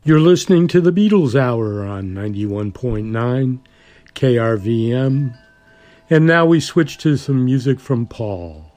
You're listening to the Beatles Hour on 91.9 KRVM. And now we switch to some music from Paul.